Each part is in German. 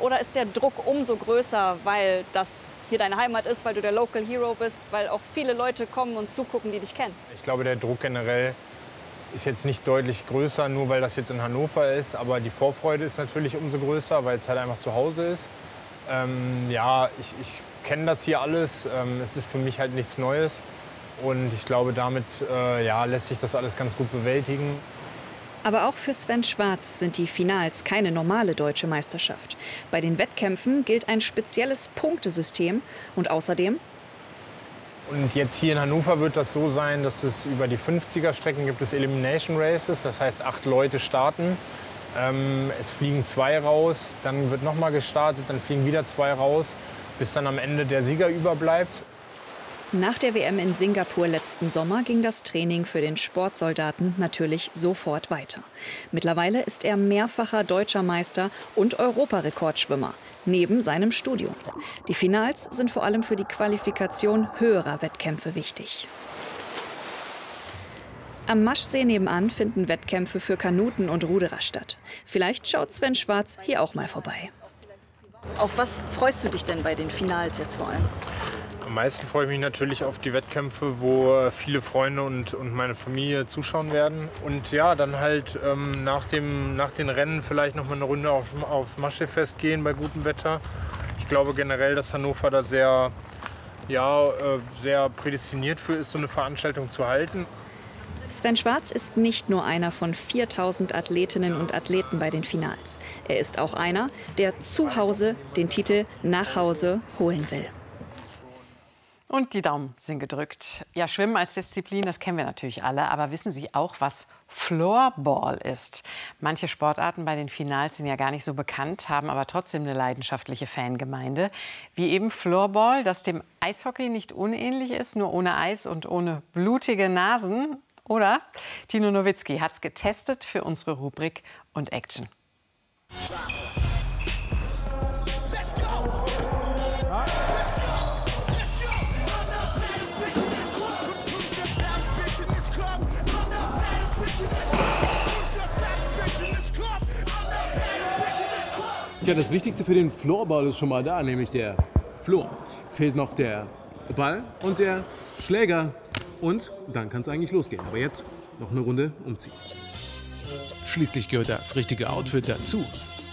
oder ist der Druck umso größer, weil das hier deine Heimat ist, weil du der Local Hero bist, weil auch viele Leute kommen und zugucken, die dich kennen? Ich glaube, der Druck generell ist jetzt nicht deutlich größer, nur weil das jetzt in Hannover ist. Aber die Vorfreude ist natürlich umso größer, weil es halt einfach zu Hause ist. Ja, ich kenne das hier alles. Es ist für mich halt nichts Neues. Und ich glaube, damit ja, lässt sich das alles ganz gut bewältigen. Aber auch für Sven Schwarz sind die Finals keine normale deutsche Meisterschaft. Bei den Wettkämpfen gilt ein spezielles Punktesystem und außerdem... Und jetzt hier in Hannover wird das so sein, dass es über die 50er-Strecken gibt es Elimination Races, das heißt 8 Leute starten. Es fliegen 2 raus, dann wird noch mal gestartet, dann fliegen wieder 2 raus, bis dann am Ende der Sieger überbleibt. Nach der WM in Singapur letzten Sommer ging das Training für den Sportsoldaten natürlich sofort weiter. Mittlerweile ist er mehrfacher deutscher Meister und Europarekordschwimmer, neben seinem Studium. Die Finals sind vor allem für die Qualifikation höherer Wettkämpfe wichtig. Am Maschsee nebenan finden Wettkämpfe für Kanuten und Ruderer statt. Vielleicht schaut Sven Schwarz hier auch mal vorbei. Auf was freust du dich denn bei den Finals jetzt vor allem? Am meisten freue ich mich natürlich auf die Wettkämpfe, wo viele Freunde und meine Familie zuschauen werden. Und ja, dann halt nach den Rennen vielleicht noch mal eine Runde aufs Maschseefest gehen bei gutem Wetter. Ich glaube generell, dass Hannover da sehr prädestiniert für ist, so eine Veranstaltung zu halten. Sven Schwarz ist nicht nur einer von 4000 Athletinnen und Athleten bei den Finals. Er ist auch einer, der zu Hause den Titel nach Hause holen will. Und die Daumen sind gedrückt. Ja, Schwimmen als Disziplin, das kennen wir natürlich alle. Aber wissen Sie auch, was Floorball ist? Manche Sportarten bei den Finals sind ja gar nicht so bekannt, haben aber trotzdem eine leidenschaftliche Fangemeinde. Wie eben Floorball, das dem Eishockey nicht unähnlich ist, nur ohne Eis und ohne blutige Nasen. Oder? Tino Nowitzki hat es getestet für unsere Rubrik und Action. Ja, das Wichtigste für den Floorball ist schon mal da, nämlich der Floor. Fehlt noch der Ball und der Schläger. Und dann kann es eigentlich losgehen. Aber jetzt noch eine Runde umziehen. Schließlich gehört das richtige Outfit dazu.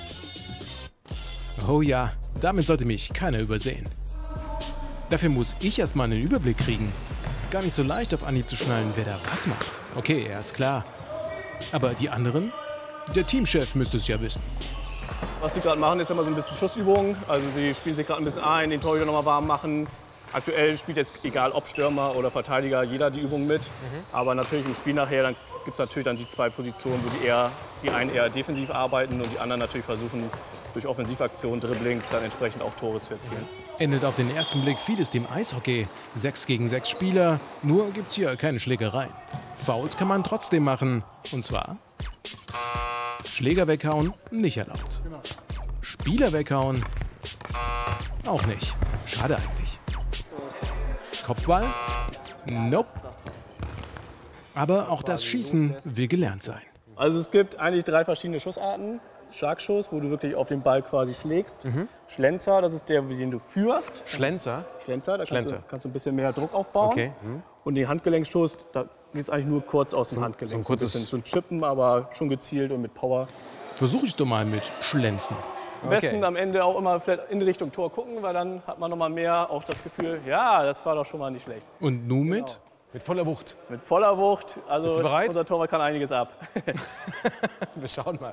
Oh ja, damit sollte mich keiner übersehen. Dafür muss ich erst mal einen Überblick kriegen. Gar nicht so leicht auf Anhieb zu schnallen, wer da was macht. Okay, er ist klar. Aber die anderen? Der Teamchef müsste es ja wissen. Was sie gerade machen, ist immer so ein bisschen Schussübungen. Also sie spielen sich gerade ein bisschen ein, den Torhüter noch mal warm machen. Aktuell spielt jetzt, egal ob Stürmer oder Verteidiger, jeder die Übung mit. Aber natürlich im Spiel nachher gibt es natürlich dann die 2 Positionen, wo die einen eher defensiv arbeiten und die anderen natürlich versuchen, durch Offensivaktionen, Dribblings dann entsprechend auch Tore zu erzielen. Endet auf den ersten Blick vieles dem Eishockey. 6 gegen 6 Spieler, nur gibt's hier keine Schlägereien. Fouls kann man trotzdem machen. Und zwar Schläger weghauen, nicht erlaubt. Spieler weghauen, auch nicht. Schade eigentlich. Kopfball? Nope. Aber auch das Schießen will gelernt sein. Also es gibt eigentlich 3 verschiedene Schussarten. Schlagschuss, wo du wirklich auf den Ball quasi schlägst. Schlenzer, das ist der, den du führst. Schlenzer? Schlenzer, da kannst du ein bisschen mehr Druck aufbauen. Okay. Und den Handgelenkstoß, da geht es eigentlich nur kurz aus dem Handgelenk. So ein kurzes so ein Chippen, aber schon gezielt und mit Power. Versuche ich doch mal mit Schlenzen. Am besten am Ende auch immer vielleicht in Richtung Tor gucken, weil dann hat man noch mal mehr auch das Gefühl, ja, das war doch schon mal nicht schlecht. Und nun mit? Genau. Mit voller Wucht. Mit voller Wucht. Also bist du bereit? Unser Torwart kann einiges ab. Wir schauen mal.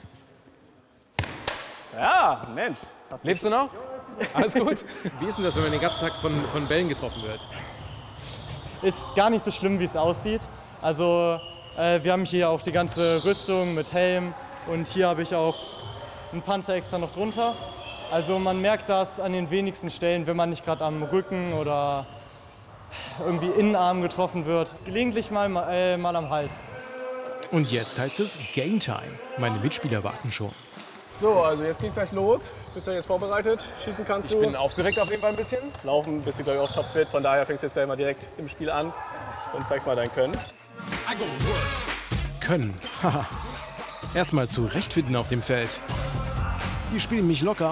Ja, Mensch. Lebst du noch? Alles gut? Wie ist denn das, wenn man den ganzen Tag von Bällen getroffen wird? Ist gar nicht so schlimm, wie es aussieht. Also wir haben hier auch die ganze Rüstung mit Helm und hier habe ich auch einen Panzer extra noch drunter. Also man merkt das an den wenigsten Stellen, wenn man nicht gerade am Rücken oder irgendwie Innenarm getroffen wird. Gelegentlich mal am Hals. Und jetzt heißt es Game Time. Meine Mitspieler warten schon. So, also jetzt geht's gleich los. Bist du jetzt vorbereitet? Schießen kannst du? Ich bin aufgeregt auf jeden Fall ein bisschen. Laufen bist du, glaube ich, auch topfit. Von daher fängst du jetzt gleich mal direkt im Spiel an und zeigst mal dein Können. Können, haha. Erstmal zurechtfinden auf dem Feld. Die spielen mich locker